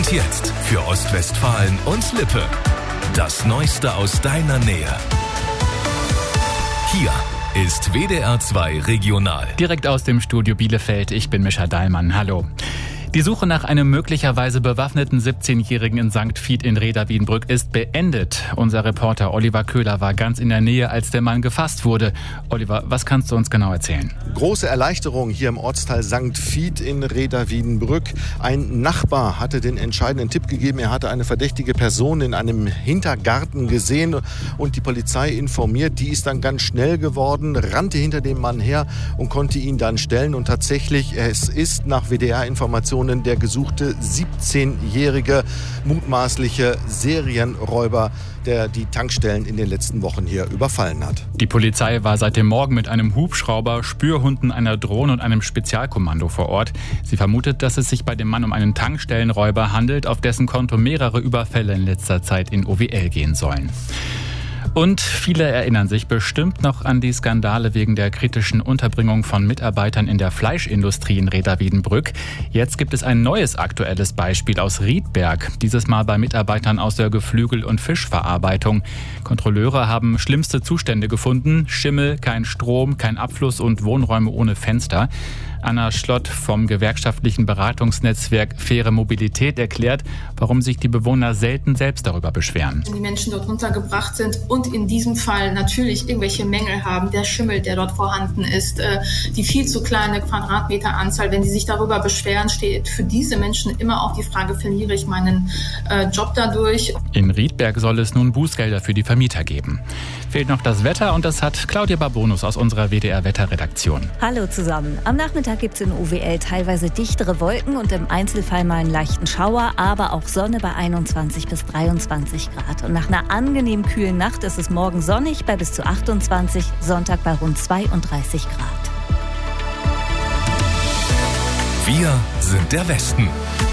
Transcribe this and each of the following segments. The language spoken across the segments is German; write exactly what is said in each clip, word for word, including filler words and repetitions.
Und jetzt für Ostwestfalen und Lippe. Das Neueste aus deiner Nähe. Hier ist W D R zwei Regional. Direkt aus dem Studio Bielefeld. Ich bin Mischa Dahlmann. Hallo. Die Suche nach einem möglicherweise bewaffneten siebzehnjährigen in Sankt Vith in Rheda-Wiedenbrück ist beendet. Unser Reporter Oliver Köhler war ganz in der Nähe, als der Mann gefasst wurde. Oliver, was kannst du uns genau erzählen? Große Erleichterung hier im Ortsteil Sankt Vith in Rheda-Wiedenbrück. Ein Nachbar hatte den entscheidenden Tipp gegeben. Er hatte eine verdächtige Person in einem Hintergarten gesehen und die Polizei informiert. Die ist dann ganz schnell geworden, rannte hinter dem Mann her und konnte ihn dann stellen. Und tatsächlich, es ist nach W D R-Informationen der gesuchte siebzehnjährige mutmaßliche Serienräuber, der die Tankstellen in den letzten Wochen hier überfallen hat. Die Polizei war seit dem Morgen mit einem Hubschrauber, Spürhunden, einer Drohne und einem Spezialkommando vor Ort. Sie vermutet, dass es sich bei dem Mann um einen Tankstellenräuber handelt, auf dessen Konto mehrere Überfälle in letzter Zeit in O W L gehen sollen. Und viele erinnern sich bestimmt noch an die Skandale wegen der kritischen Unterbringung von Mitarbeitern in der Fleischindustrie in Rheda-Wiedenbrück. Jetzt gibt es ein neues aktuelles Beispiel aus Riedberg, dieses Mal bei Mitarbeitern aus der Geflügel- und Fischverarbeitung. Kontrolleure haben schlimmste Zustände gefunden: Schimmel, kein Strom, kein Abfluss und Wohnräume ohne Fenster. Anna Schlott vom gewerkschaftlichen Beratungsnetzwerk Faire Mobilität erklärt, warum sich die Bewohner selten selbst darüber beschweren. Wenn die Menschen dort untergebracht sind und in diesem Fall natürlich irgendwelche Mängel haben, der Schimmel, der dort vorhanden ist, die viel zu kleine Quadratmeteranzahl, wenn sie sich darüber beschweren, steht für diese Menschen immer auch die Frage, verliere ich meinen Job dadurch? In Riedberg soll es nun Bußgelder für die Vermieter geben. Fehlt noch das Wetter und das hat Claudia Barbonus aus unserer W D R-Wetterredaktion. Hallo zusammen. Am Nachmittag gibt es in O W L teilweise dichtere Wolken und im Einzelfall mal einen leichten Schauer, aber auch Sonne bei einundzwanzig bis dreiundzwanzig Grad. Und nach einer angenehm kühlen Nacht ist es morgen sonnig bei bis zu achtundzwanzig, Sonntag bei rund zweiunddreißig Grad. Wir sind der Westen.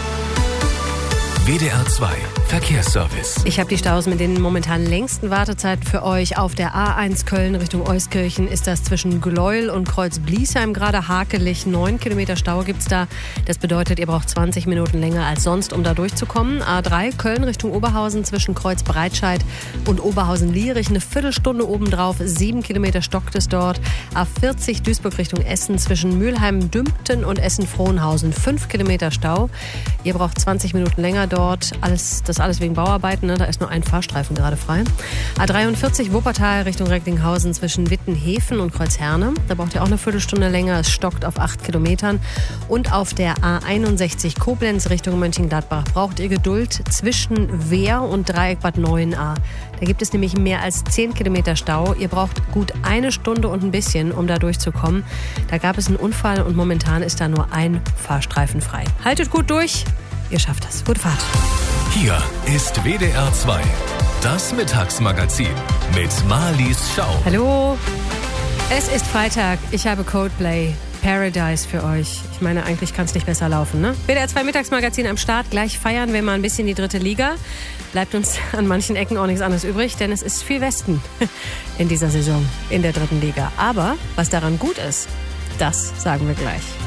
W D R zwei Verkehrsservice. Ich habe die Staus mit den momentan längsten Wartezeiten für euch. Auf der A eins Köln Richtung Euskirchen ist das zwischen Gleuel und Kreuz-Bliesheim gerade hakelig. Neun Kilometer Stau gibt's da. Das bedeutet, ihr braucht zwanzig Minuten länger als sonst, um da durchzukommen. A drei Köln Richtung Oberhausen zwischen Kreuz-Breitscheid und Oberhausen-Lierich. Eine Viertelstunde obendrauf. Sieben Kilometer stockt es dort. A vierzig Duisburg Richtung Essen zwischen Mülheim-Dümpten und Essen-Frohnhausen. Fünf Kilometer Stau. Ihr braucht zwanzig Minuten länger dort. Alles, das alles wegen Bauarbeiten, ne? Da ist nur ein Fahrstreifen gerade frei. A dreiundvierzig Wuppertal Richtung Recklinghausen zwischen Wittenhäfen und Kreuzherne. Da braucht ihr auch eine Viertelstunde länger. Es stockt auf acht Kilometern. Und auf der A einundsechzig Koblenz Richtung Mönchengladbach braucht ihr Geduld zwischen Wehr und Dreieck Bad Neuenahr. Da gibt es nämlich mehr als zehn Kilometer Stau. Ihr braucht gut eine Stunde und ein bisschen, um da durchzukommen. Da gab es einen Unfall und momentan ist da nur ein Fahrstreifen frei. Haltet gut durch. Ihr schafft das. Gute Fahrt. Hier ist W D R zwei, das Mittagsmagazin mit Marlies Schau. Hallo, es ist Freitag. Ich habe Coldplay, Paradise für euch. Ich meine, eigentlich kann es nicht besser laufen, ne? W D R zwei Mittagsmagazin am Start. Gleich feiern wir mal ein bisschen die dritte Liga. Bleibt uns an manchen Ecken auch nichts anderes übrig, denn es ist viel Westen in dieser Saison in der dritten Liga. Aber was daran gut ist, das sagen wir gleich.